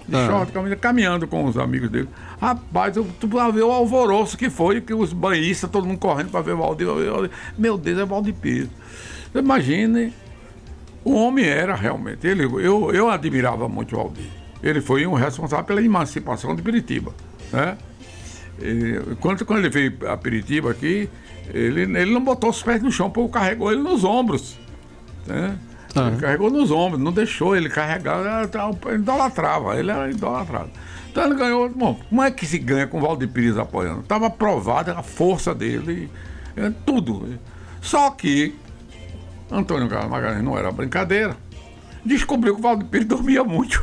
de short, camisa, caminhando com os amigos dele. Rapaz, tu vai ver o alvoroço que foi, que os banhistas, todo mundo correndo para ver o Valdir. Meu Deus, é Valdir Pires. Imagine, o homem era realmente. Eu admirava muito o Valdir. Ele foi um responsável pela emancipação de Piritiba, né? Quando ele veio a Piritiba aqui, ele não botou os pés no chão, porque carregou ele nos ombros, né? Ele carregou nos ombros, não deixou ele carregar, ele idolatrava, ele era idolatrado. Então ele ganhou. Bom, como é que se ganha com o Valdir Pires apoiando? Estava provada a força dele, tudo. Só que Antônio Carlos Magalhães não era brincadeira. Descobriu que o Valdir Pires dormia muito.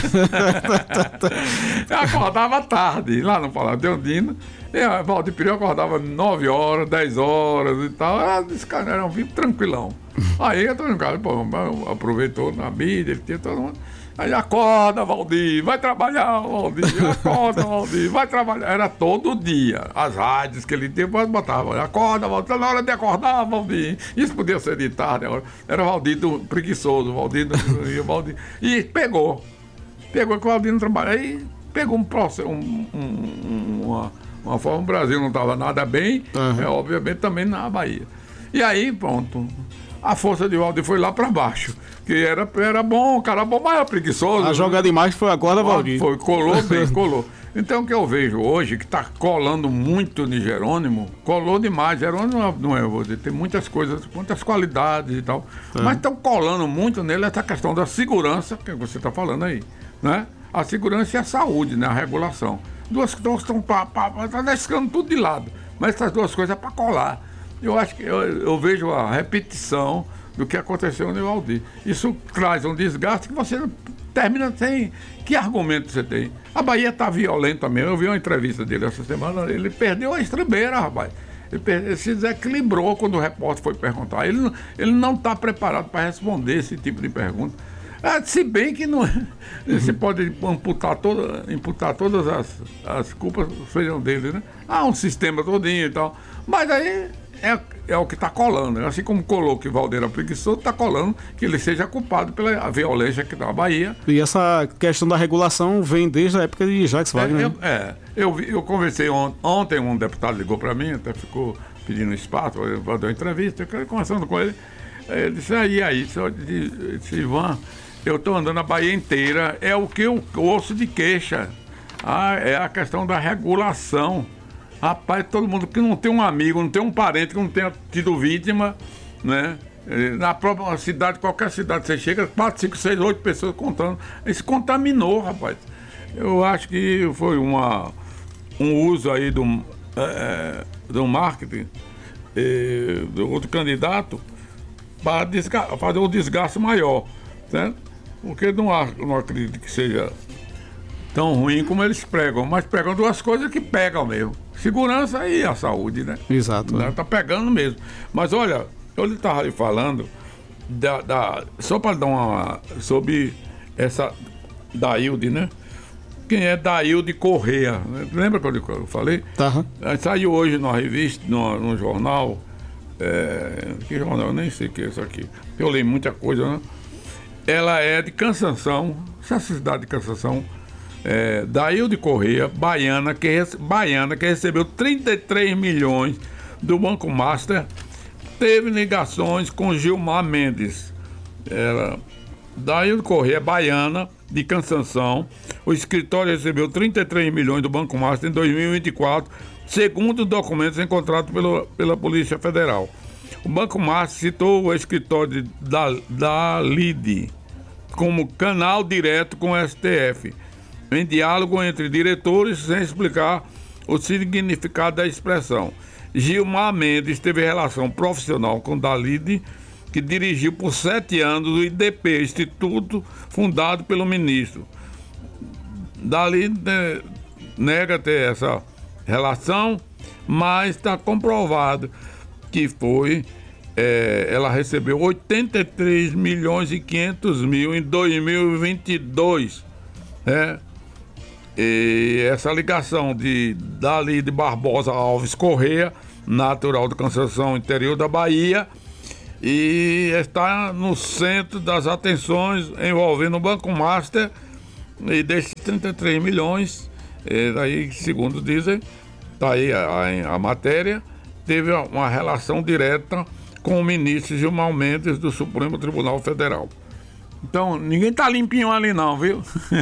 Acordava tarde, lá no Palácio de Ondina. O Valdir Pires acordava 9 horas, 10 horas e tal. Esse cara era um vivo tranquilão. Aí Antônio Carlos aproveitou na mídia, ele tinha todo mundo. Aí acorda, Valdir, vai trabalhar, Valdir, acorda, Valdir, vai trabalhar. Era todo dia. As rádios que ele tinha, botava, acorda, Valdir, tá na hora de acordar, Valdir. Isso podia ser de tarde, era Valdir preguiçoso, Valdir. E pegou que o Valdir não trabalha. Aí pegou um processo, uma forma, o Brasil não estava nada bem, obviamente também na Bahia. E aí, pronto, a força de Valdir foi lá para baixo. Que era bom, cara bom, mas era preguiçoso. A jogada demais foi agora, Valdir. Foi, colou bem, colou. Então o que eu vejo hoje, que está colando muito de Jerônimo, colou demais. Jerônimo não é, vou dizer, tem muitas coisas, muitas qualidades e tal. Mas estão colando muito nele essa questão da segurança, que você está falando aí, né? A segurança e a saúde, né? A regulação. Duas coisas estão tá descendo tudo de lado. Mas essas duas coisas é para colar. Eu acho que eu vejo a repetição do que aconteceu no Valdir. Isso traz um desgaste que você termina sem... Que argumento você tem? A Bahia está violenta mesmo. Eu vi uma entrevista dele essa semana, ele perdeu a estribeira, rapaz. Ele se desequilibrou quando o repórter foi perguntar. Ele não está preparado para responder esse tipo de pergunta. Se bem que não, você pode imputar todas as culpas sejam dele, né? Um sistema todinho e tal. Mas aí é o que está colando. Assim como colou que Valdir era preguiçoso, está colando que ele seja culpado pela violência que está na Bahia. E essa questão da regulação vem desde a época de Jacques Wagner. Eu conversei ontem, um deputado ligou para mim, até ficou pedindo espaço para dar uma entrevista, eu conversando com ele. Ele disse, disse, Ivan, eu estou andando a Bahia inteira, é o que eu ouço de queixa. É a questão da regulação. Rapaz, todo mundo que não tem um amigo, não tem um parente que não tenha tido vítima, né? Na própria cidade, qualquer cidade você chega, 4, 5, 6, 8 pessoas contando. Isso contaminou, rapaz. Eu acho que foi um uso aí do marketing do outro candidato para fazer um desgaste maior, certo? Porque não acredito que seja tão ruim como eles pregam, mas pregam duas coisas que pegam mesmo. Segurança e a saúde, né? Exato. Né? Tá pegando mesmo. Mas olha, eu estava ali falando só para dar sobre essa Dailde, né? Quem é Dailde Corrêa? Lembra quando eu falei? Saiu hoje numa revista, num jornal. Que jornal? Eu nem sei o que é isso aqui. Eu leio muita coisa, né? Ela é de Cansanção, essa cidade de Cansanção. Dailde Corrêa, baiana, que recebeu 33 milhões do Banco Master, teve ligações com Gilmar Mendes. Dailde Corrêa, baiana, de Cansanção. O escritório recebeu 33 milhões do Banco Master em 2024, segundo documentos encontrados pela Polícia Federal. O Banco Master citou o escritório da LIDE como canal direto com o STF, em diálogo entre diretores, sem explicar o significado da expressão. Gilmar Mendes teve relação profissional com Dalide, que dirigiu por 7 anos o IDP, Instituto fundado pelo ministro. Dalide nega ter essa relação, mas está comprovado que ela recebeu 83 milhões e 500 mil em 2022, E essa ligação de Dalide Barbosa Alves Corrêa, natural de Cansanção, interior da Bahia, e está no centro das atenções envolvendo o Banco Master E desses 33 milhões, daí, segundo dizem, está aí a matéria, teve uma relação direta com o ministro Gilmar Mendes do Supremo Tribunal Federal. Então, ninguém tá limpinho ali não, viu?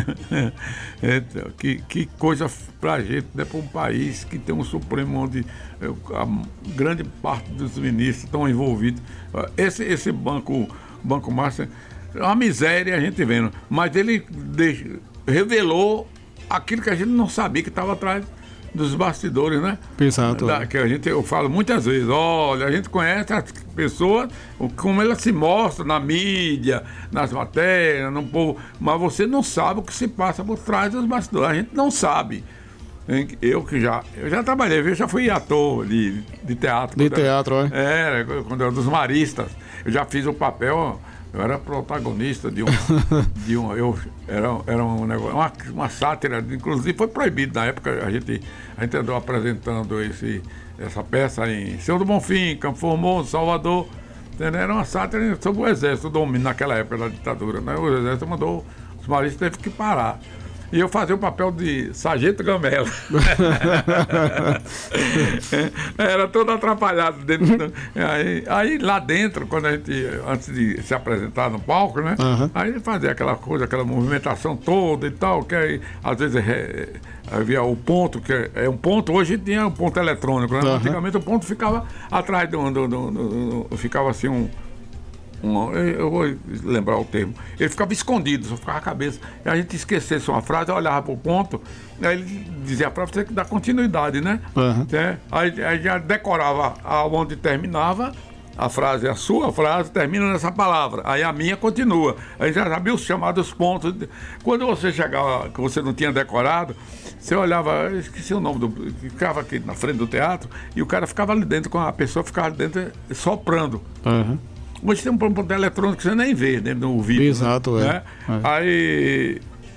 Que coisa pra gente, né? Para um país que tem um Supremo onde a grande parte dos ministros estão envolvidos. Esse Banco Master é uma miséria a gente vendo, mas ele revelou aquilo que a gente não sabia que estava atrás dos bastidores, né? Exato. Que eu falo muitas vezes, olha, a gente conhece as pessoas, como elas se mostram na mídia, nas matérias, no povo, mas você não sabe o que se passa por trás dos bastidores, a gente não sabe. Eu já trabalhei, eu já fui ator de teatro. De teatro, quando eu era dos maristas, eu já fiz o papel. Eu era protagonista era um negócio, uma sátira, inclusive foi proibido na época, a gente andou apresentando essa peça em Senhor do Bonfim, Campo Formoso, Salvador, entendeu? Era uma sátira sobre o exército naquela época da ditadura, né? O exército mandou, os maristas teve que parar. E eu fazia o papel de Sargento Gamela. Era todo atrapalhado dentro. Aí lá dentro, quando a gente, antes de se apresentar no palco, né? Uhum. Aí fazia aquela coisa, aquela movimentação toda e tal, que aí, às vezes havia o ponto, que é um ponto, hoje tinha um ponto eletrônico, né? Uhum. Antigamente o ponto ficava atrás ficava assim eu vou lembrar o termo. Ele ficava escondido, só ficava a cabeça. E a gente esquecesse uma frase, eu olhava para o ponto, aí ele dizia para você que dá continuidade, né? Uhum. Aí já decorava onde terminava a frase, a sua frase termina nessa palavra. Aí a minha continua. Aí já sabia os chamados pontos. Quando você chegava, que você não tinha decorado, você olhava, eu esqueci o nome ficava aqui na frente do teatro, e o cara ficava ali dentro, a pessoa ficava ali dentro soprando. Uhum. Hoje tem um ponto eletrônico que você nem vê dentro do vídeo. Exato, né? Aí,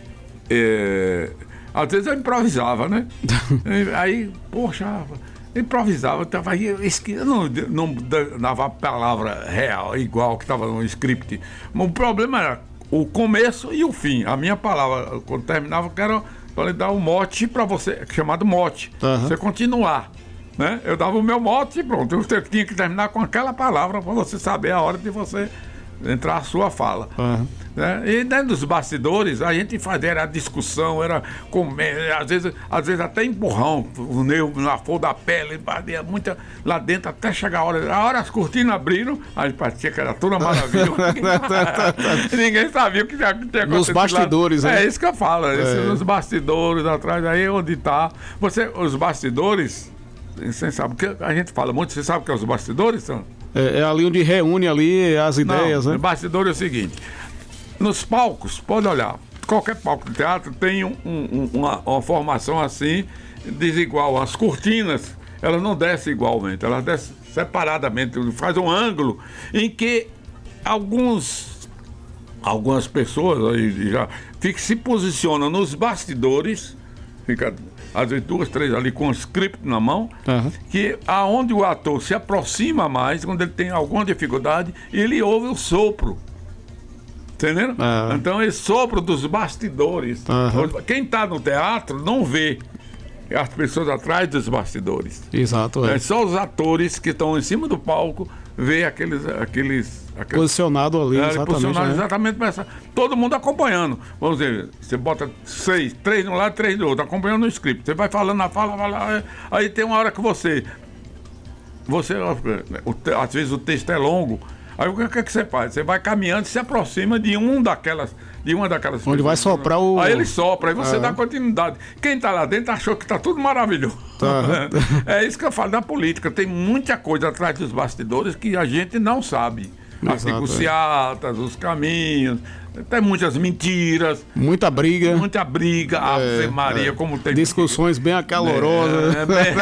às vezes eu improvisava, né? Aí, poxa, improvisava, eu não dava a palavra real, igual que estava no script. Mas o problema era o começo e o fim. A minha palavra, quando terminava, que era para dar um mote para você, chamado mote. Uhum. Você continuar. Né? Eu dava o meu mote e pronto. Você tinha que terminar com aquela palavra para você saber a hora de você entrar a sua fala. Uhum. Né? E dentro dos bastidores, a gente fazia a discussão, era comer, às vezes até empurrão, o nervo na flor da pele, muita lá dentro, até chegar a hora as cortinas abriram, aí parecia que era toda maravilha. Ninguém sabia o que tinha acontecido. Nos bastidores, lá. É isso que eu falo, nos bastidores, atrás, aí onde tá. Os bastidores. Você sabe que a gente fala muito, você sabe o que é os bastidores, são? É ali onde reúne ali as ideias, né? O bastidor é o seguinte: nos palcos, pode olhar, qualquer palco de teatro tem uma formação assim, desigual. As cortinas, elas não descem igualmente, elas descem separadamente, faz um ângulo em que algumas pessoas aí já se posicionam nos bastidores, fica às vezes 2, 3 ali com o script na mão, uhum. Que aonde o ator se aproxima mais, quando ele tem alguma dificuldade, ele ouve o sopro. Entendeu? Uhum. Então, esse sopro dos bastidores. Uhum. Quem está no teatro não vê as pessoas atrás dos bastidores. Exato. É só os atores que estão em cima do palco vê aqueles posicionado ali, exatamente. Posicionado exatamente para essa. Todo mundo acompanhando. Vamos dizer, você bota 6, 3 de um lado, 3 do outro, acompanhando o script. Você vai falando na fala, aí tem uma hora que você às vezes o texto é longo. Aí o que é que você faz? Você vai caminhando e se aproxima de uma daquelas onde pessoas, vai soprar o... Aí ele sopra, aí você dá continuidade. Quem está lá dentro achou que está tudo maravilhoso. Tá. É isso que eu falo da política. Tem muita coisa atrás dos bastidores que a gente não sabe. As negociatas, os caminhos, tem muitas mentiras. Muita briga. Ave Maria, como tem... Discussões bem acalorosas.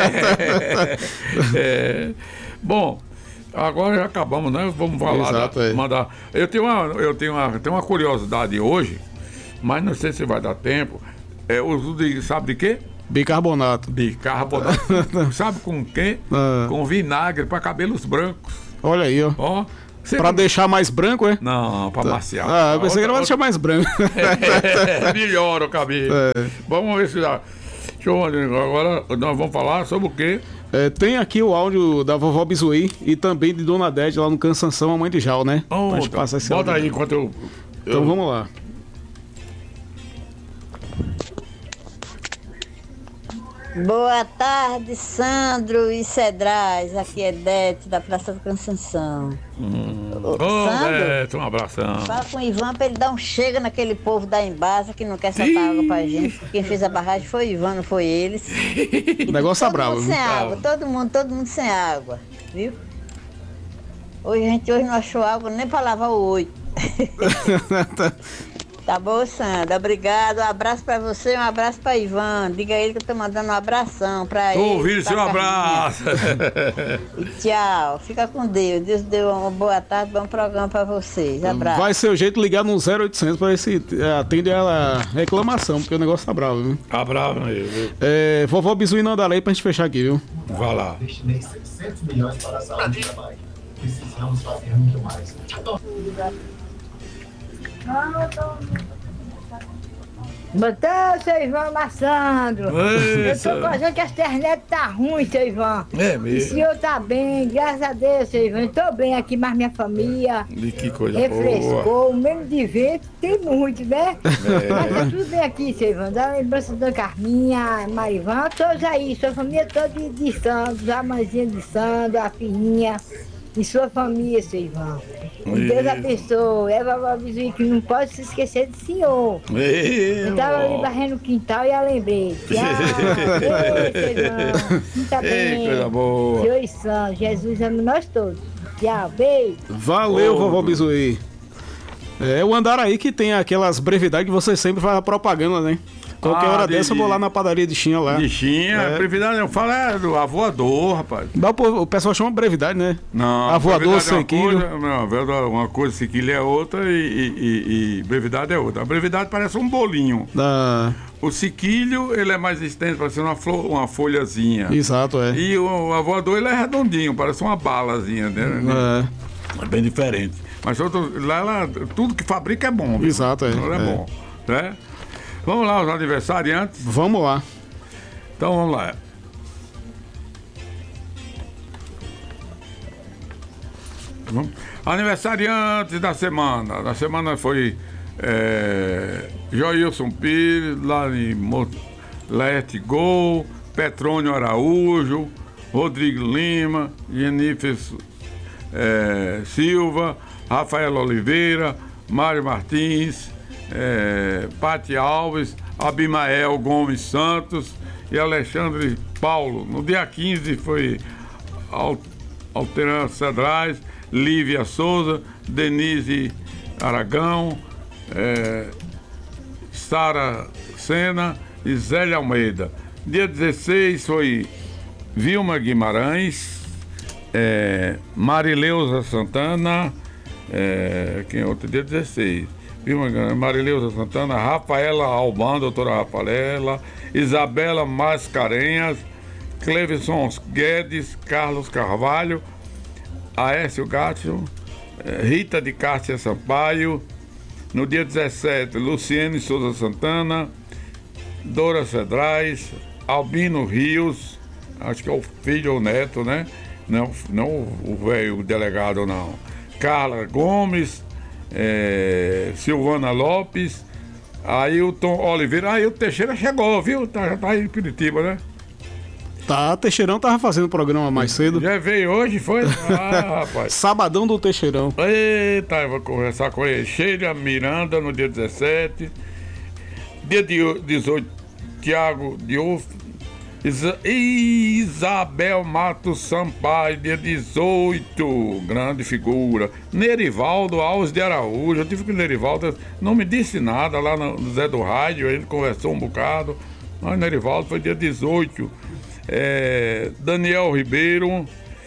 Bom... Agora já acabamos, né? Vamos falar, mandar. Eu tenho uma curiosidade hoje, mas não sei se vai dar tempo. Sabe de quê? Bicarbonato. Sabe com quê? Com vinagre para cabelos brancos. Olha aí, ó. Ó, Pra deixar mais branco, é? Não, pra maciar. Ah, eu pensei que era pra deixar mais branco. Melhora o cabelo. Vamos ver se dá. Deixa eu ver, agora nós vamos falar sobre o quê? Tem aqui o áudio da vovó Bizuí e também de Dona Dede lá no Cansanção, a mãe de Jal, né? Pra gente passar esse Bota áudio. aí enquanto eu... Então vamos lá. Boa tarde, Sandro e Cedrais. Aqui é Dete, da Praça do Cansanção. Sandro, um abração. Fala com o Ivan pra ele dar um chega naquele povo da Embasa que não quer soltar água pra gente. Quem fez a barragem foi o Ivan, não foi eles. O negócio é bravo. Todo mundo sem água, todo mundo sem água, viu? Hoje a gente não achou água nem pra lavar o olho. Tá bom, Sandra? Obrigado. Um abraço pra você, um abraço pra Ivan. Diga a ele que eu tô mandando um abração pra ele. Ouvi seu abraço. E tchau. Fica com Deus. Deus deu uma boa tarde, bom programa pra vocês. Abraço. Vai ser o jeito de ligar no 0800 pra ver se atende a reclamação, porque o negócio tá bravo, viu? Tá bravo aí, viu? Vovó Bizuí não dá lei pra gente fechar aqui, viu? Vai lá. Destinei 600 milhões para a saúde e trabalho. Precisamos fazer muito mais. Botou, seu Ivan Massandro. Eu Isso. tô achando que a internet tá ruim, seu Ivan. É O mesmo. senhor tá bem, graças a Deus, seu Ivan. Tô bem aqui, mas minha família E que coisa boa. refrescou. O mesmo de vento tem muito, né? Mas tá tudo bem aqui, seu Ivan. Dá lembrança da Carminha, Marivan, todos aí. Sua família toda de Sandro, a mãezinha de Sandro, a filhinha. E sua família, seu Ivan. Que Deus abençoe. É vovó Bizuí que não pode se esquecer do senhor. Eu tava ali varrendo o quintal e eu lembrei. Tchau. Ei, seu Ivan. Fica Ei, bem. coisa boa. Deus santo. Jesus ama nós todos. Tchau. Beijo. Valeu, vovó Bizuí. É o Andaraí que tem aquelas brevidades que você sempre faz a propaganda, né? Qualquer hora dessa eu vou lá na padaria de Xinha lá. Bichinha, brevidade, eu falo do avoador, rapaz. O pessoal chama brevidade, né? Não, Avoador, brevidade é uma sequilho. coisa, não, uma coisa, sequilho é outra e brevidade é outra. A brevidade parece um bolinho. O sequilho, ele é mais extenso, parece uma folhazinha. Exato, é. E o avoador, ele é redondinho, parece uma balazinha, né? É bem diferente. Mas lá, tudo que fabrica é bom. Viu? Exato, é. Tudo é bom, né? Vamos lá, os aniversariantes. Vamos lá. Então vamos lá. Aniversariantes da semana. Da semana foi Joilson Pires, lá em Let Go, Petrônio Araújo, Rodrigo Lima, Jennifer Silva, Rafael Oliveira, Mário Martins, Pati Alves, Abimael Gomes Santos e Alexandre Paulo. No dia 15 foi Alteran Cedrais, Lívia Souza, Denise Aragão, Sara Sena e Zélia Almeida. Dia 16 foi Vilma Guimarães, Marileuza Santana, quem é outro? Dia 16. Marileuza Santana, Rafaela Alban, doutora Rafaela, Isabela Mascarenhas, Cleveson Guedes, Carlos Carvalho, Aécio Gatio, Rita de Cássia Sampaio. No dia 17, Luciene Souza Santana, Dora Cedrais, Albino Rios, acho que é o filho ou neto, né? Não o velho delegado, não. Carla Gomes, Silvana Lopes, Ailton Oliveira. Ailton Teixeira chegou, viu? Já tá aí em Curitiba, né? Tá, Teixeirão tava fazendo o programa mais cedo. Já veio hoje, foi? Ah, rapaz. Sabadão do Teixeirão. Eita, eu vou conversar com ele. Sheila Miranda no dia 17. Dia 18, Tiago Diouf. Isabel Matos Sampaio, dia 18, grande figura. Nerivaldo Alves de Araújo, eu tive com o Nerivaldo, não me disse nada lá no Zé do Rádio, a gente conversou um bocado, mas Nerivaldo foi dia 18. Daniel Ribeiro,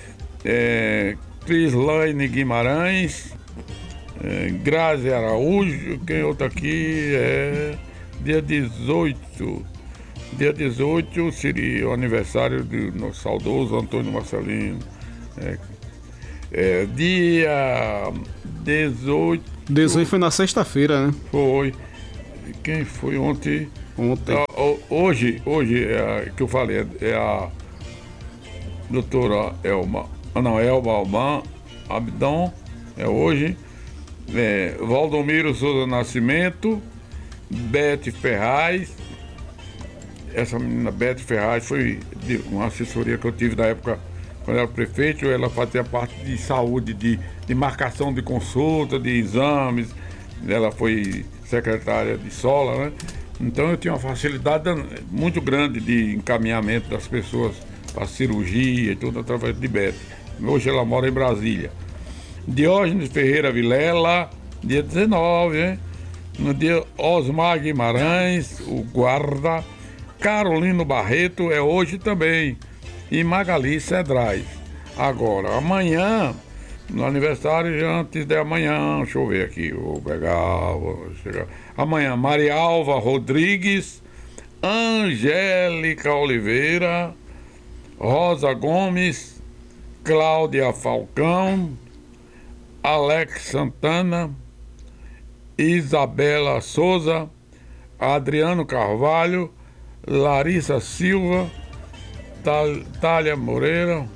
Crislaine Guimarães, Grazi Araújo, quem outro aqui dia 18. Dia 18 seria o aniversário do nosso saudoso Antônio Marcelino. Dia 18. 18 foi na sexta-feira, né? Foi. Quem foi ontem? Ontem. Hoje que eu falei, é a doutora Elba Alban Abdon, é hoje. Valdomiro Souza Nascimento, Bete Ferraz. Essa menina Bete Ferraz foi de uma assessoria que eu tive na época quando era prefeito. Ela fazia parte de saúde, de marcação de consulta, de exames. Ela foi secretária de Sola, né? Então eu tinha uma facilidade muito grande de encaminhamento das pessoas para cirurgia e tudo através de Bete. Hoje ela mora em Brasília. Diógenes Ferreira Vilela, dia 19, hein? No dia Osmar Guimarães, o guarda. Carolino Barreto é hoje também. E Magali Cedrais. Agora, amanhã, no aniversário antes de amanhã, deixa eu ver aqui, vou chegar. Amanhã, Maria Alva Rodrigues, Angélica Oliveira, Rosa Gomes, Cláudia Falcão, Alex Santana, Isabela Souza, Adriano Carvalho, Larissa Silva, Thalia Moreira,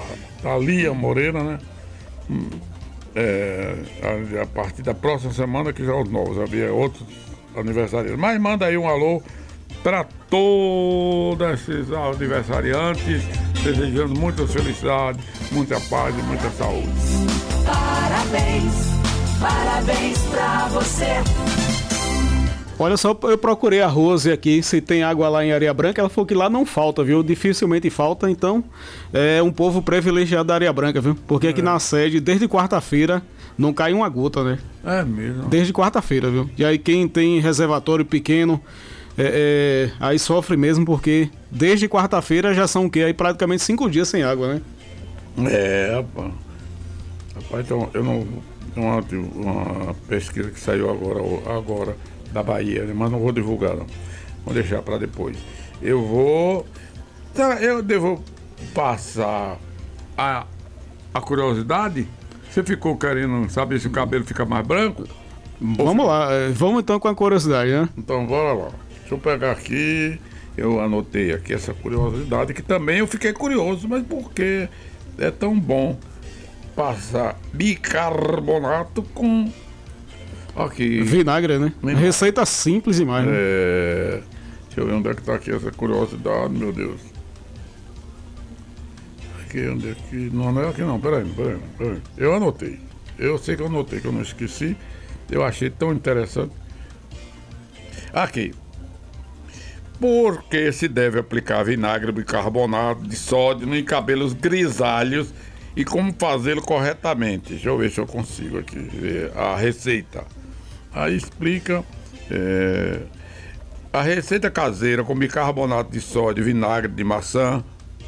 né? A partir da próxima semana que já os novos, havia outros aniversariantes. Mas manda aí um alô para todos esses aniversariantes, desejando muitas felicidades, muita paz e muita saúde. Parabéns pra você. Olha só, eu procurei a Rose aqui, se tem água lá em Areia Branca, ela falou que lá não falta, viu? Dificilmente falta, então é um povo privilegiado da Areia Branca, viu? Porque aqui na sede, desde quarta-feira, não cai uma gota, né? É mesmo. Desde quarta-feira, viu? E aí quem tem reservatório pequeno, aí sofre mesmo, porque desde quarta-feira já são o quê? Aí praticamente 5 dias sem água, né? Rapaz. Rapaz, então, eu não... Uma pesquisa que saiu agora da Bahia, mas não vou divulgar, não. Vou deixar para depois. Eu devo passar a curiosidade. Você ficou querendo saber se o cabelo fica mais branco? Vamos lá, vamos então com a curiosidade, né? Então bora lá. Deixa eu pegar aqui. Eu anotei aqui essa curiosidade, que também eu fiquei curioso, mas por que é tão bom passar bicarbonato com... Aqui. Vinagre, né? Vinagre. Receita simples demais, né? Deixa eu ver onde é que tá aqui essa curiosidade, meu Deus. Aqui, onde é que... Não é aqui não, peraí. Eu anotei. Eu sei que eu anotei, que eu não esqueci. Eu achei tão interessante. Aqui. Por que se deve aplicar vinagre, bicarbonato de sódio em cabelos grisalhos e como fazê-lo corretamente? Deixa eu ver se eu consigo aqui ver a receita. Aí explica a receita caseira com bicarbonato de sódio e vinagre de maçã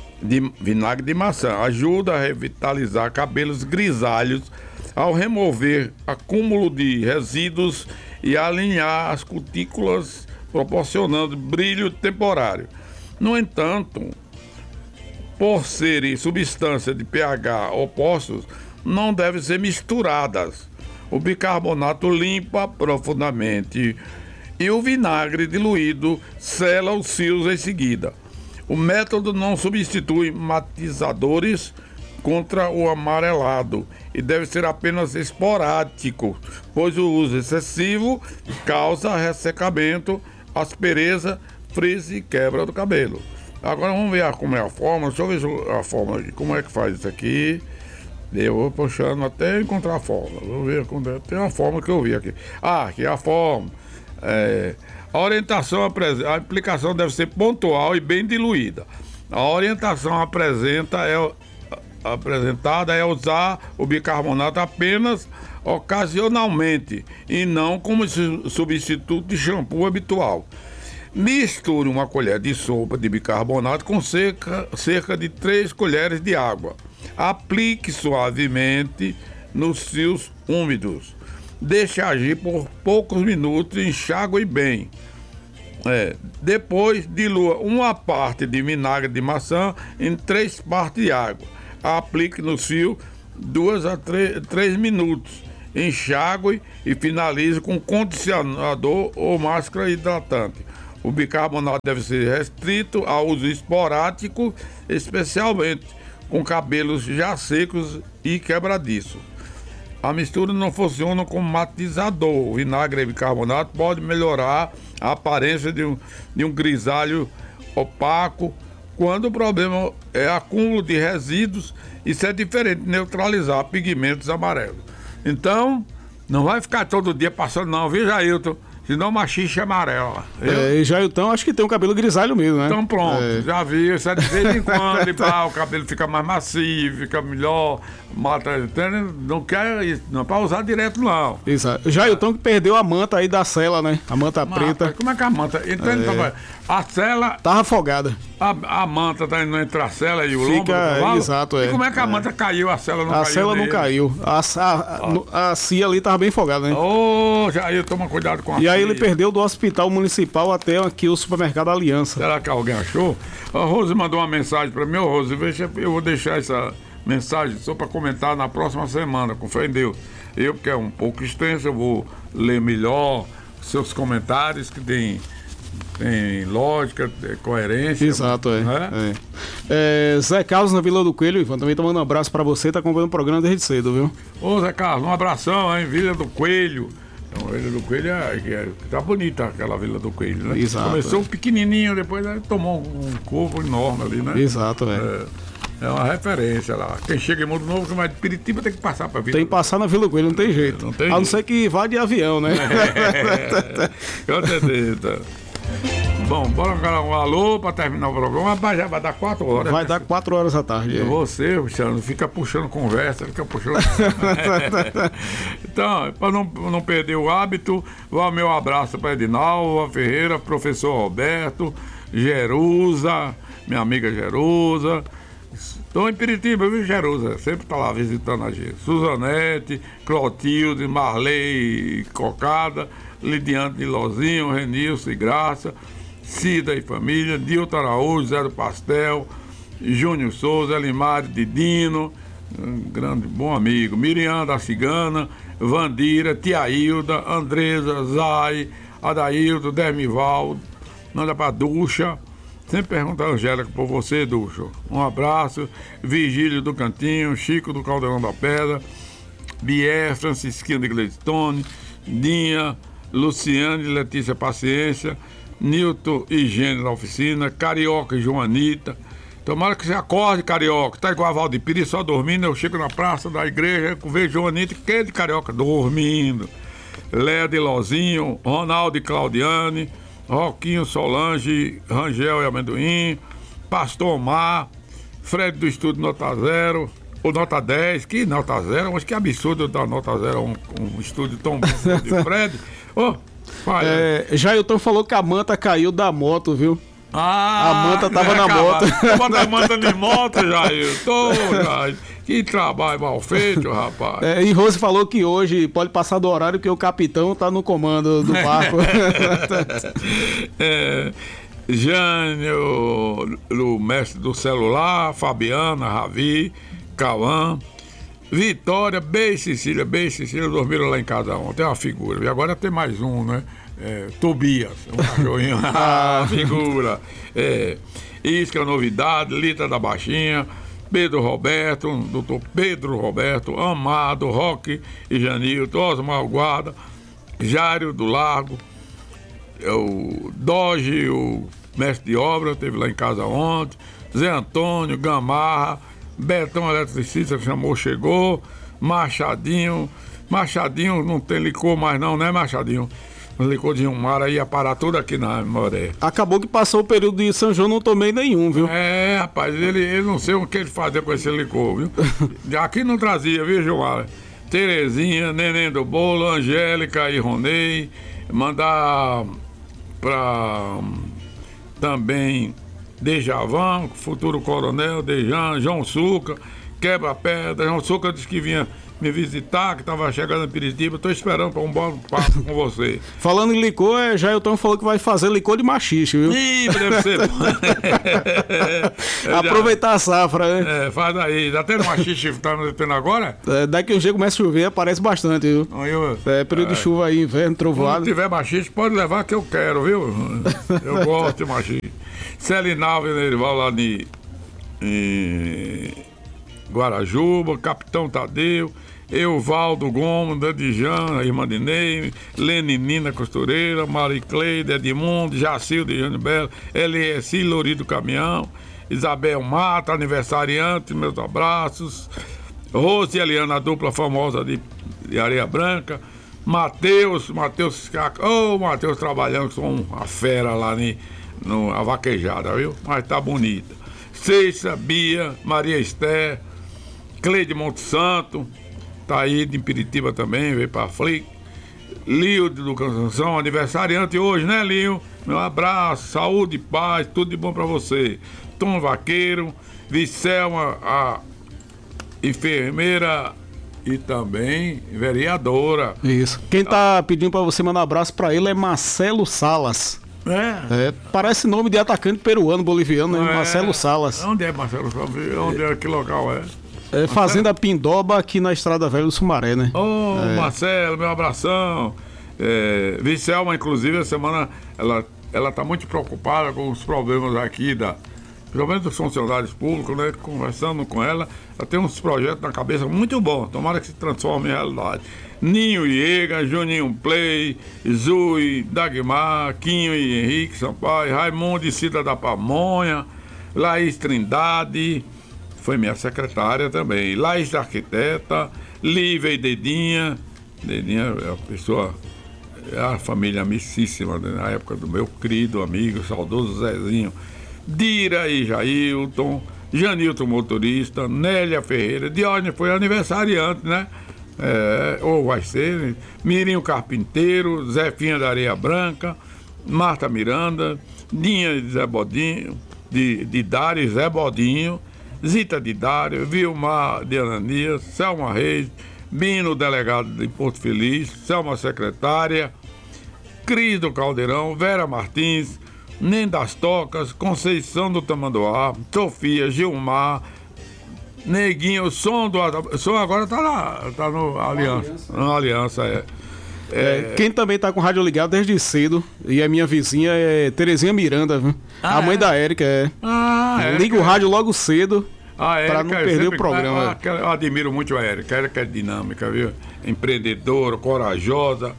ajuda a revitalizar cabelos grisalhos ao remover acúmulo de resíduos e alinhar as cutículas, proporcionando brilho temporário. No entanto, por serem substâncias de pH opostos, não devem ser misturadas. O bicarbonato limpa profundamente e o vinagre diluído sela os fios em seguida. O método não substitui matizadores contra o amarelado e deve ser apenas esporádico, pois o uso excessivo causa ressecamento, aspereza, frizz e quebra do cabelo. Agora vamos ver como é a fórmula. Deixa eu ver a fórmula aqui. Como é que faz isso aqui? Eu vou puxando até encontrar a fórmula. Vou ver quando tem uma fórmula que eu vi aqui. Aqui é a fórmula. A orientação, a aplicação deve ser pontual e bem diluída. A orientação apresentada é usar o bicarbonato apenas ocasionalmente e não como substituto de shampoo habitual. Misture uma colher de sopa de bicarbonato com cerca de 3 colheres de água. Aplique suavemente nos fios úmidos. Deixe agir por poucos minutos e enxague bem. Depois, dilua uma parte de vinagre de maçã em 3 partes de água. Aplique nos fios 2 a 3 minutos. Enxague e finalize com condicionador ou máscara hidratante. O bicarbonato deve ser restrito ao uso esporádico, especialmente com cabelos já secos e quebradiços. A mistura não funciona como matizador. O vinagre e bicarbonato pode melhorar a aparência de um grisalho opaco. Quando o problema é acúmulo de resíduos, isso é diferente de neutralizar pigmentos amarelos. Então, não vai ficar todo dia passando não, viu, Jailton? Senão machixe amarela. E Jailton acho que tem um cabelo grisalho mesmo, né? Então pronto, já vi. Isso é de vez em quando o cabelo fica mais macio, fica melhor. Mata, não quer isso, não é pra usar direto não. Exato. Jailton que perdeu a manta aí da cela, né? A manta preta. Rapaz, como é que a manta... A cela... Tava afogada. A manta tá indo entre a cela e o lombo do Fica, cavalo? exato, é. E como é que a manta caiu, a cela não caiu? A cela não nele? caiu. A cia ali tava bem afogada, né? Ô, Jair, toma cuidado com a E aí cia. ele perdeu do hospital municipal até aqui o supermercado Aliança. Será que alguém achou? A Rose mandou uma mensagem pra mim. Ô, Rose, eu vou deixar essa mensagem só pra comentar na próxima semana, com fé em Deus. Porque é um pouco extenso, eu vou ler melhor seus comentários, que tem lógica, coerência. Exato, né? Zé Carlos na Vila do Coelho, Ivan, também tá mandando um abraço pra você, tá acompanhando o programa desde cedo, viu? Ô, Zé Carlos, um abração, hein? Vila do Coelho. Então, a Vila do Coelho tá bonita aquela Vila do Coelho, né? Exato, Começou pequenininho, depois tomou um corpo enorme ali, né? Exato, É uma referência lá. Quem chega em Mundo Novo, que vai de Piritiba, tem que passar pra Vila. Tem que passar na Vila do Coelho, não tem jeito. Não tem A não jeito. ser que vá de avião, né? Com certeza. Bom, bora dar um alô pra terminar o programa. Mas já vai dar 4 horas. Vai dar 4 horas da tarde. Você, Luciano, fica puxando conversa, fica puxando. Então, para não perder o hábito, vá meu abraço para Edinalva Ferreira, professor Roberto, Jerusa, minha amiga Jerusa. Estou em Piritiba, viu, Jerusa? Sempre tá lá visitando a gente. Suzanete, Clotilde, Marley Cocada, Lidiane de Lozinho, Renilson e Graça, Cida e família, Dilton Araújo, Zé do Pastel, Júnior Souza, Elimar Didino, um grande bom amigo, Miriam da Cigana, Vandira, Tia Hilda, Andresa, Zay, Adaildo, Dermivaldo, manda pra Ducha. Sempre pergunta a Angélica por você, Ducho. Um abraço. Vigílio do Cantinho, Chico do Caldeirão da Pedra, Bier, Francisquinha de Gleidstone, Dinha, Luciane, Letícia Paciência, Nilton e Gênio da Oficina, Carioca e Joanita. Tomara que você acorde, Carioca. Tá igual a Valdipiri, só dormindo. Eu chego na praça da igreja, vejo Joanita, que é de Carioca, dormindo. Léa de Lozinho, Ronaldo e Claudiane, Roquinho, Solange, Rangel e Amendoim, Pastor Omar, Fred do Estúdio Nota Zero, ou Nota 10, que Nota Zero, mas que absurdo dar Nota Zero um estúdio tão bom de Fred. Jailton falou que a manta caiu da moto, viu? A manta tava na moto. Bota a manta de moto, Jailton. Que trabalho mal feito, rapaz. E Rose falou que hoje pode passar do horário que o capitão tá no comando do barco. Jânio, o mestre do celular, Fabiana, Ravi, Cauã, Vitória, Cecília dormiram lá em casa ontem, é uma figura. E agora tem mais um, né? Tobias, um cachorrinho, figura. Isso que é novidade, Lita da Baixinha, Pedro Roberto, doutor Pedro Roberto, Amado, Roque e Janilton, Osmar Guarda, Jário do Largo, o Doge, o mestre de obra, esteve lá em casa ontem, Zé Antônio, Gamarra, Betão Eletricista, chamou, chegou, Machadinho não tem licor mais não, né, Machadinho? O licor de Mar aí ia parar tudo aqui na Moré. Acabou que passou o período de São João, não tomei nenhum, viu? Rapaz, ele não sei o que ele fazia com esse licor, viu? Aqui não trazia, viu, João? Terezinha, Neném do Bolo, Angélica e Ronei. Mandar pra também Dejavan, futuro coronel, Dejan, João Suca, Quebra-Pedra. João Suca disse que vinha me visitar, que estava chegando em Piritiba. Estou esperando para um bom papo com você. Falando em licor, Jailton falou que vai fazer licor de machixe, viu? Ih, deve ser. Aproveitar a safra, né? Faz aí. Já tem machixe que tá tendo agora? Daqui um dia começa a chover, aparece bastante, viu? Período de chuva aí, inverno, trovoado. Se tiver machixe, pode levar que eu quero, viu? Eu gosto de machixe. Celinal Venerival lá em Guarajuba, Capitão Tadeu, Euvaldo Gomes, Dadijan, irmã de Ney, Leninina Costureira, Maricleide, Edmundo, Jacilde de Janibela, Eliesi Lorido Caminhão, Isabel Mata, aniversariante, meus abraços, Rose e Eliana, a dupla famosa de Areia Branca, Matheus trabalhando com uma fera lá a vaquejada, viu? Mas tá bonita. Ceiça, Bia, Maria Esther, Cleide Monte Santo, tá aí de Piritiba também, veio pra Flick. Lio do Canção, aniversariante hoje, né, Lio? Meu abraço, saúde, paz, tudo de bom pra você. Tom Vaqueiro, Vicelma, a enfermeira e também vereadora. Isso. Quem tá pedindo pra você mandar um abraço pra ele é Marcelo Salas. Parece nome de atacante peruano, boliviano, né? Marcelo Salas. Onde é Marcelo Salas? Que local é? Fazenda Pindoba, aqui na Estrada Velha do Sumaré, né? Marcelo, meu abração. Vicelma, inclusive, a semana ela tá muito preocupada com os problemas aqui pelo menos dos funcionários públicos, né? Conversando com ela tem uns projetos na cabeça muito bons. Tomara que se transforme em realidade. Ninho Iega, Juninho Play, Zui, Dagmar, Quinho e Henrique Sampaio, Raimundo e Cida da Pamonha, Laís Trindade, foi minha secretária também, Laís Arquiteta, Lívia e Dedinha é a pessoa, é a família amicíssima, né? Na época do meu querido amigo, saudoso Zezinho, Dira e Jailton, Janilton motorista, Nélia Ferreira, Diógenes foi aniversariante, né? Ou vai ser, né? Mirinho Carpinteiro, Zefinha da Areia Branca, Marta Miranda, Dinha de Zé Bodinho, de Dário Zé Bodinho, Zita de Dário, Vilmar de Ananias, Selma Reis, Bino, delegado de Porto Feliz, Selma secretária, Cris do Caldeirão, Vera Martins, Nem das Tocas, Conceição do Tamanduá, Sofia, Gilmar, Neguinho, o som agora tá no Aliança. Na Aliança, Quem também tá com o rádio ligado desde cedo, e a minha vizinha é Terezinha Miranda, viu? A mãe da Érica, liga o rádio logo cedo, pra não perder o programa. Eu admiro muito a Érica. A Érica é dinâmica, viu? Empreendedora, corajosa.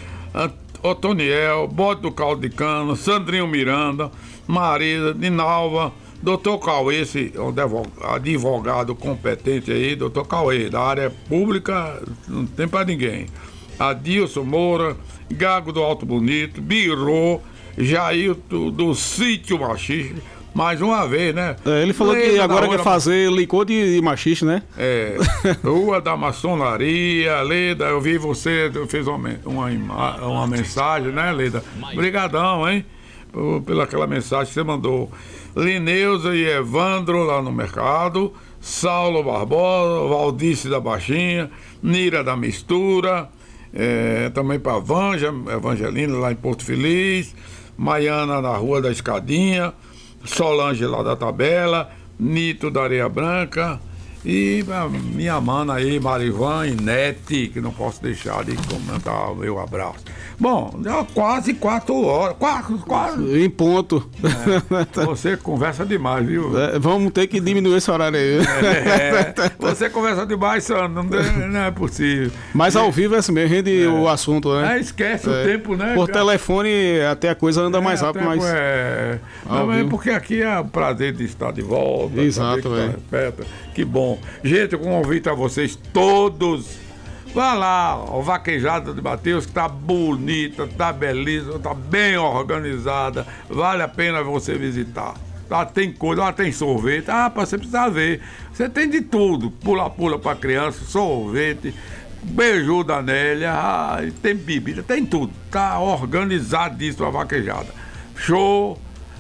Otoniel, Bote do Caldo de Cana, Sandrinho Miranda, Marisa, Dinalva, Dr. Cauê, esse advogado competente aí, Dr. Cauê, da área pública, não tem pra ninguém. Adilson Moura, Gago do Alto Bonito, Birô, Jailton do Sítio Machixe, mais uma vez, né? Ele falou que agora quer fazer licor de machixe, né? Rua da Maçonaria, Leda, eu vi você, fez uma mensagem, né, Leda? Obrigadão, hein? Pela aquela mensagem que você mandou. Lineuza e Evandro lá no mercado, Saulo Barbosa, Valdice da Baixinha, Nira da Mistura, também para Evangelina lá em Porto Feliz, Maiana na Rua da Escadinha, Solange lá da Tabela, Nito da Areia Branca e a minha mana aí, Marivan e Nete, que não posso deixar de comentar o meu abraço. Bom, deu quase 4 horas, quase. Em ponto. Você conversa demais, viu? Vamos ter que diminuir esse horário aí. Você conversa demais, Sandro, não é possível. Mas ao vivo é assim mesmo, rende o assunto, né? Esquece o tempo, né? Por telefone até a coisa anda mais rápido, mas... Não, é porque aqui é o prazer de estar de volta. Exato, Que bom. Gente, eu convido a vocês todos. Vá lá, o Vaquejada de Mateus, que tá bonita, tá belíssima, tá bem organizada. Vale a pena você visitar. Lá tem coisa, lá tem sorvete. Você precisa ver. Você tem de tudo. Pula-pula pra criança, sorvete, beiju da Nélia, tem bebida, tem tudo. Tá organizadíssimo a Vaquejada. Show,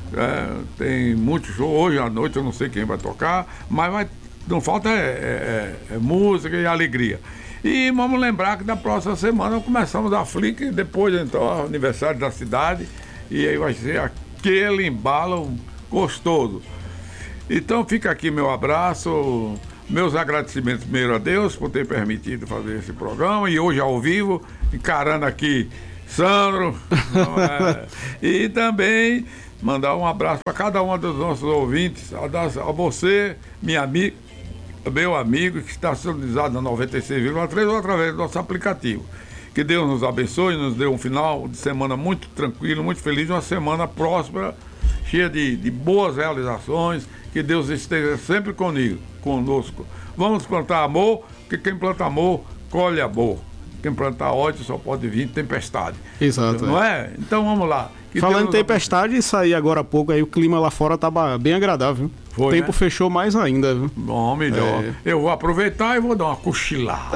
tem muito show. Hoje à noite eu não sei quem vai tocar, mas não falta música e alegria. E vamos lembrar que na próxima semana começamos a Flick, depois então o aniversário da cidade, e aí vai ser aquele embalo gostoso. Então fica aqui meu abraço, meus agradecimentos primeiro a Deus por ter permitido fazer esse programa, e hoje ao vivo, encarando aqui Sandro, e também mandar um abraço para cada um dos nossos ouvintes, a você, minha amiga, meu amigo que está sintonizado na 96,3 ou através do nosso aplicativo. Que Deus nos abençoe, nos dê um final de semana muito tranquilo, muito feliz, uma semana próspera, cheia de boas realizações, que Deus esteja sempre conosco. Vamos plantar amor, porque quem planta amor, colhe amor. Quem plantar ódio só pode vir tempestade. Exato. Não é? Então vamos lá. Que falando em Deus tempestade, isso aí agora há pouco, aí o clima lá fora tava bem agradável. Foi, o tempo né? fechou mais ainda, viu? Bom, melhor. Eu vou aproveitar e vou dar uma cochilada.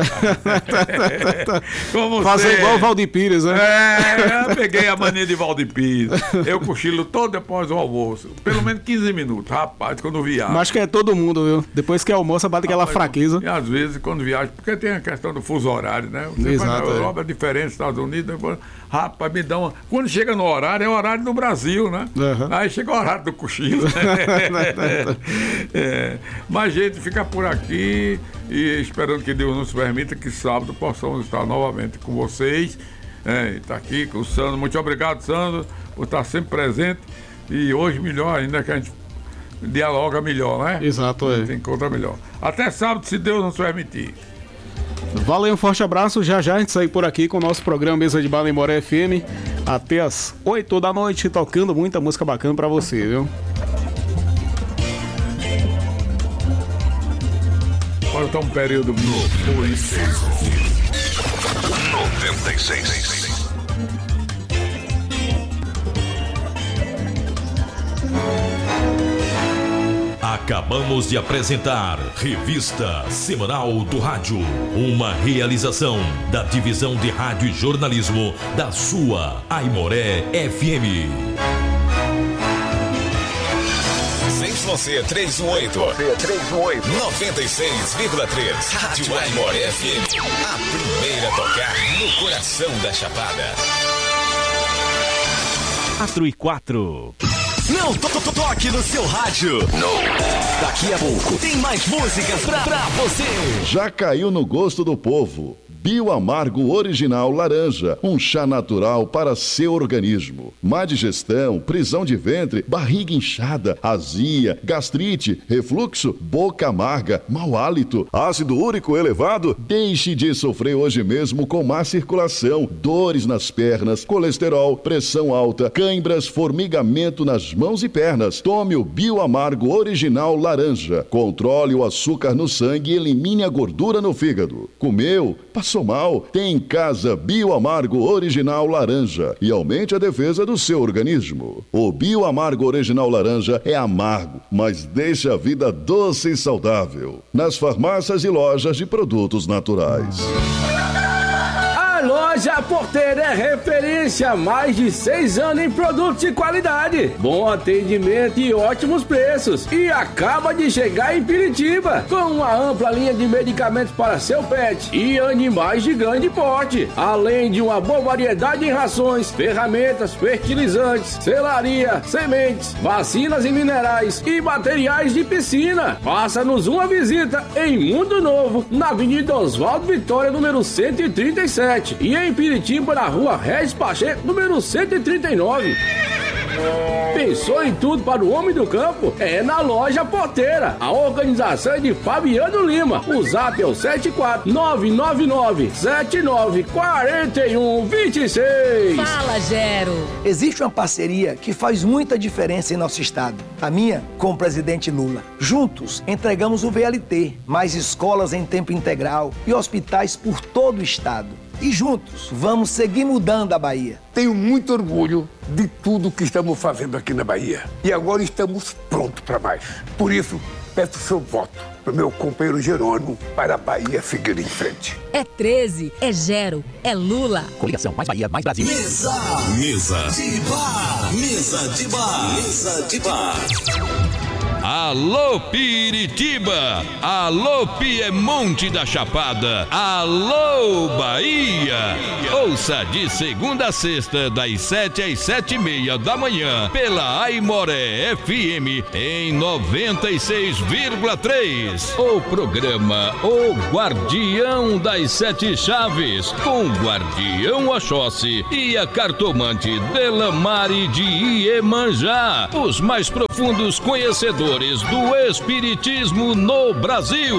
Como Fazer você. igual o Valdir Pires, né? Eu peguei a mania de Valdir Pires. Eu cochilo todo depois do almoço. Pelo menos 15 minutos, rapaz, quando viajo. Mas que é todo mundo, viu? Depois que almoça, bate aquela fraqueza. E às vezes, quando viajo, porque tem a questão do fuso horário, né? Você Exato, vai na Europa, é diferente, Estados Unidos, depois, rapaz, me dá uma. Quando chega no horário, é o horário do Brasil, né? Uhum. Aí chega o horário do cochilo. Mas, gente, fica por aqui e esperando que Deus nos permita que sábado possamos estar novamente com vocês. Está aqui com o Sandro. Muito obrigado, Sandro, por estar sempre presente. E hoje melhor ainda, que a gente dialoga melhor, né? Exato, A gente encontra melhor. Até sábado, se Deus nos permitir. Valeu, um forte abraço. Já a gente sai por aqui com o nosso programa Mesa de Bar em Moré FM até as 8 da noite, tocando muita música bacana pra você, viu? Agora está um período no 96. Acabamos de apresentar Revista Semanal do Rádio, uma realização da Divisão de Rádio e Jornalismo da sua Aimoré FM. Você 318 96,3 Rádio Aimoré FM, a primeira a tocar no coração da Chapada. 4 e 4. Não toque no seu rádio. Daqui a pouco tem mais músicas pra você. Já caiu no gosto do povo. Bioamargo Original Laranja, um chá natural para seu organismo. Má digestão, prisão de ventre, barriga inchada, azia, gastrite, refluxo, boca amarga, mau hálito, ácido úrico elevado? Deixe de sofrer hoje mesmo com má circulação, dores nas pernas, colesterol, pressão alta, cãibras, formigamento nas mãos e pernas. Tome o Bioamargo Original Laranja. Controle o açúcar no sangue e elimine a gordura no fígado. Comeu? Passou mal? Tem em casa Bioamargo Original Laranja e aumente a defesa do seu organismo. O Bioamargo Original Laranja é amargo, mas deixa a vida doce e saudável. Nas farmácias e lojas de produtos naturais. A Loja Porteira é referência há mais de 6 anos em produtos de qualidade, bom atendimento e ótimos preços. E acaba de chegar em Piritiba, com uma ampla linha de medicamentos para seu pet e animais de grande porte, além de uma boa variedade em rações, ferramentas, fertilizantes, selaria, sementes, vacinas e minerais e materiais de piscina. Faça-nos uma visita em Mundo Novo, na Avenida Oswaldo Vitória, número 137. E em Piritiba, na rua Regis Pacheco, número 139. Pensou em tudo para o homem do campo? É na Loja Porteira. A organização é de Fabiano Lima. O zap é o 74999794126. Fala, Gero. Existe uma parceria que faz muita diferença em nosso estado. A minha com o presidente Lula. Juntos, entregamos o VLT, mais escolas em tempo integral e hospitais por todo o estado. E juntos, vamos seguir mudando a Bahia. Tenho muito orgulho de tudo que estamos fazendo aqui na Bahia. E agora estamos prontos para mais. Por isso, peço seu voto para o meu companheiro Jerônimo para a Bahia seguir em frente. É 13, é Gero, é Lula. Coligação Mais Bahia, Mais Brasil. Mesa de bar. Mesa de bar. Mesa de bar. Alô Piritiba, alô Piemonte da Chapada, alô Bahia. Ouça de segunda a sexta, das 7 às 7:30 da manhã, pela Aimoré FM em 96,3. O programa O Guardião das Sete Chaves, com Guardião Oxóssi e a cartomante Delamare de Iemanjá, os mais profundos conhecedores do espiritismo no Brasil.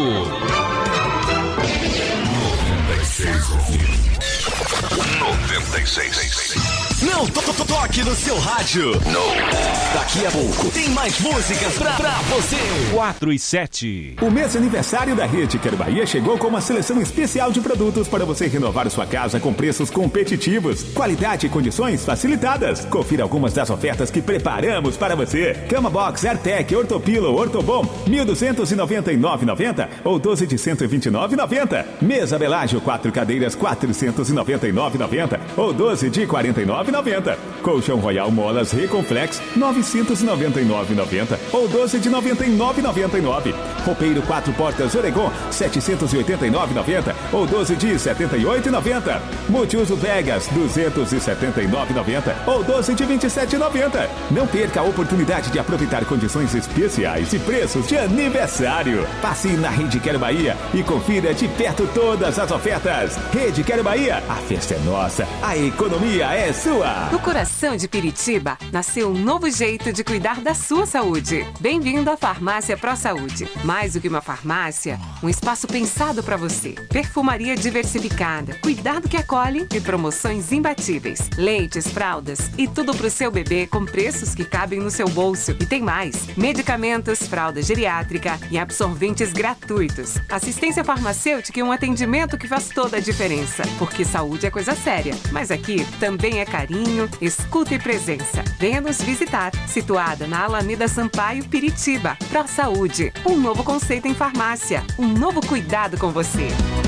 96. Não toque no seu rádio. Daqui a pouco tem mais músicas pra você. 4 e 7. O mês de aniversário da Rede Quero Bahia chegou com uma seleção especial de produtos para você renovar sua casa com preços competitivos, qualidade e condições facilitadas. Confira algumas das ofertas que preparamos para você. Cama Box, Artec, Ortopilo, Ortobom, R$ 1.299,90 ou 12 de R$ 129,90. Mesa Belágio, 4 cadeiras, R$ 499,90 ou 12 de R$ 49,90. Colchão Royal Molas Reconflex, R$ 999,90 ou 12 de R$ 99,99. Roupeiro 4 portas Oregon, R$ 789,90 ou 12 de R$ 78,90. Multiuso Vegas, R$ 279,90 ou 12 de R$ 27,90. Não perca a oportunidade de aproveitar condições especiais e preços de aniversário. Passe na Rede Quero Bahia e confira de perto todas as ofertas. Rede Quero Bahia, a festa é nossa, a economia é sua. No coração de Piritiba, nasceu um novo jeito de cuidar da sua saúde. Bem-vindo à Farmácia Pro Saúde. Mais do que uma farmácia, um espaço pensado para você. Perfumaria diversificada, cuidado que acolhe e promoções imbatíveis. Leites, fraldas e tudo pro seu bebê com preços que cabem no seu bolso. E tem mais: medicamentos, fralda geriátrica e absorventes gratuitos. Assistência farmacêutica e um atendimento que faz toda a diferença. Porque saúde é coisa séria, mas aqui também é carinho, escuta e presença. Venha nos visitar, situada na Alameda Sampaio, Piritiba. Pro Saúde, um novo conceito em farmácia, um novo cuidado com você.